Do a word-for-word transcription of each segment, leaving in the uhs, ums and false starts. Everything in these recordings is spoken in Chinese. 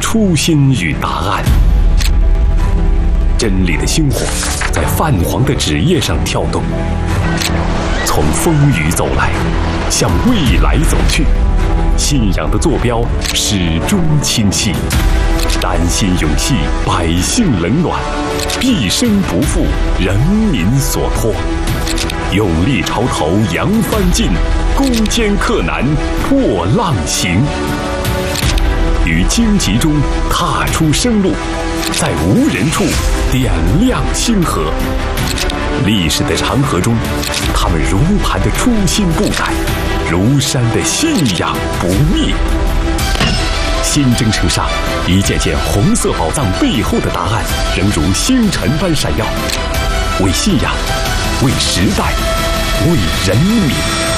初心与答案。真理的星火在泛黄的纸页上跳动，从风雨走来，向未来走去。信仰的坐标始终清晰，丹心永系百姓冷暖，毕生不负人民所托。勇立潮头扬帆进，攻坚克难破浪行。于荆棘中踏出生路，在无人处点亮星河。历史的长河中，他们如磐的初心不改，如山的信仰不灭。新征程上，一件件红色宝藏背后的答案，仍如星辰般闪耀。为信仰，为时代，为人民。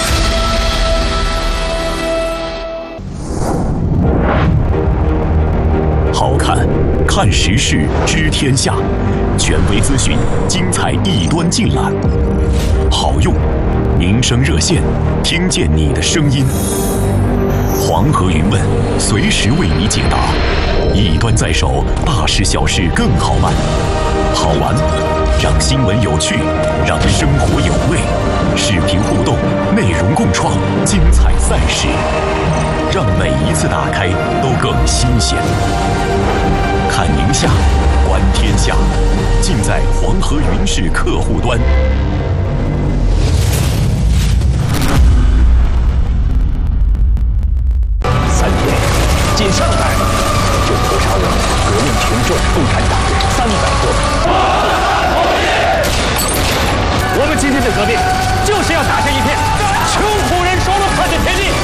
好看，看时事，知天下，权威资讯，精彩一端尽览。好用，民生热线，听见你的声音。黄河云问，随时为你解答。一端在手，大事小事更好办。好玩，让新闻有趣，让生活有味。视频互动，内容共创，精彩赛事，让每一次打开都更新鲜。看宁夏，观天下，尽在黄河云视客户端。 三天，仅上海就屠杀了革命群众共产党三百多人。我们今天的革命，就是要打下一片穷苦人说了算的天地。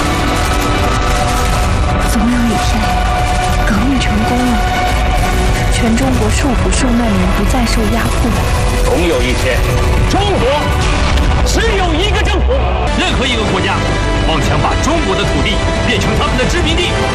总有一天，革命成功了，全中国受苦受难人不再受压迫。 总有一天，中国只有一个政府。任何一个国家妄想把中国的土地变成他们的殖民地，